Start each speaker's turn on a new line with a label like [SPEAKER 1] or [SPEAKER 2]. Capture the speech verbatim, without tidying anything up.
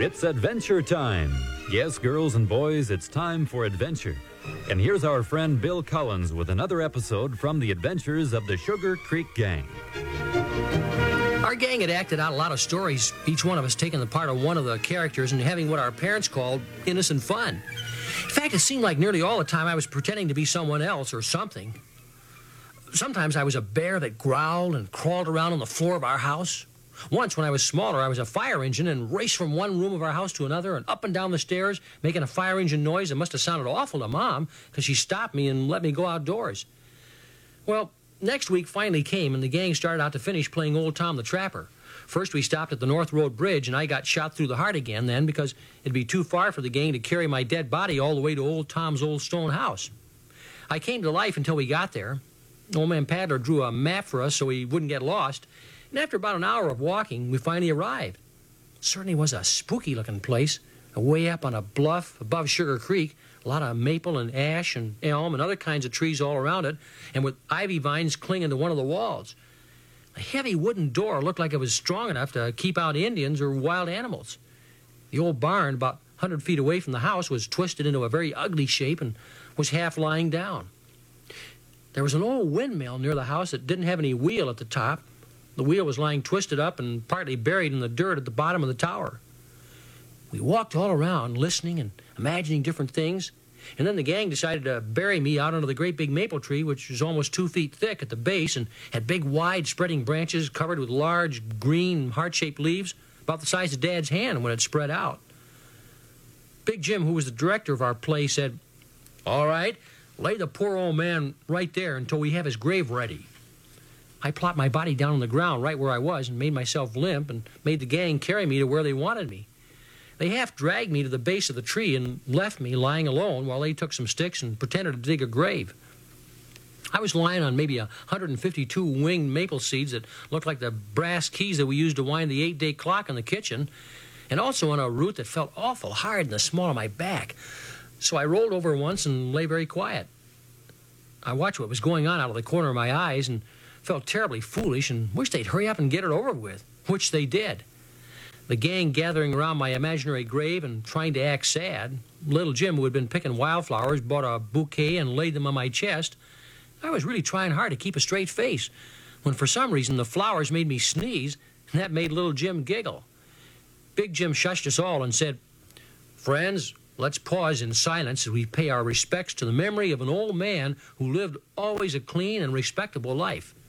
[SPEAKER 1] It's adventure time. Yes, girls and boys, it's time for adventure. And here's our friend Bill Collins with another episode from the adventures of the Sugar Creek Gang.
[SPEAKER 2] Our gang had acted out a lot of stories, each one of us taking the part of one of the characters and having what our parents called innocent fun. In fact, it seemed like nearly all the time I was pretending to be someone else or something. Sometimes I was a bear that growled and crawled around on the floor of our house. Once, when I was smaller, I was a fire engine and raced from one room of our house to another and up and down the stairs, making a fire engine noise that must have sounded awful to Mom, because she stopped me and let me go outdoors. Well, next week finally came, and the gang started out to finish playing Old Tom the Trapper. First, we stopped at the North Road Bridge, and I got shot through the heart again then because it'd be too far for the gang to carry my dead body all the way to Old Tom's old stone house. I came to life until we got there. Old man Paddler drew a map for us so we wouldn't get lost. And after about an hour of walking, we finally arrived. It certainly was a spooky-looking place, way up on a bluff above Sugar Creek, a lot of maple and ash and elm and other kinds of trees all around it, and with ivy vines clinging to one of the walls. A heavy wooden door looked like it was strong enough to keep out Indians or wild animals. The old barn, about one hundred feet away from the house, was twisted into a very ugly shape and was half lying down. There was an old windmill near the house that didn't have any wheel at the top. The wheel was lying twisted up and partly buried in the dirt at the bottom of the tower. We walked all around, listening and imagining different things, and then the gang decided to bury me out under the great big maple tree, which was almost two feet thick at the base and had big, wide, spreading branches covered with large, green, heart-shaped leaves about the size of Dad's hand when it spread out. Big Jim, who was the director of our play, said, "All right, lay the poor old man right there until we have his grave ready." I plopped my body down on the ground right where I was and made myself limp and made the gang carry me to where they wanted me. They half dragged me to the base of the tree and left me lying alone while they took some sticks and pretended to dig a grave. I was lying on maybe one hundred fifty-two winged maple seeds that looked like the brass keys that we used to wind the eight-day clock in the kitchen, and also on a root that felt awful hard in the small of my back. So I rolled over once and lay very quiet. I watched what was going on out of the corner of my eyes and felt terribly foolish and wished they'd hurry up and get it over with, which they did. The gang gathering around my imaginary grave and trying to act sad. Little Jim, who had been picking wildflowers, bought a bouquet and laid them on my chest. I was really trying hard to keep a straight face, when for some reason the flowers made me sneeze, and that made Little Jim giggle. Big Jim shushed us all and said, "Friends, let's pause in silence as we pay our respects to the memory of an old man who lived always a clean and respectable life."